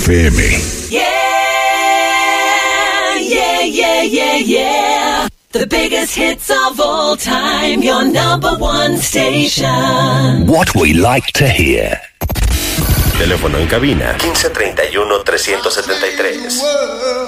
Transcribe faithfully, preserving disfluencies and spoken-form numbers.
F M. Yeah, yeah, yeah, yeah, yeah. The biggest hits of all time, your number one station. What we like to hear. Teléfono en cabina quince treinta y uno trescientos setenta y tres.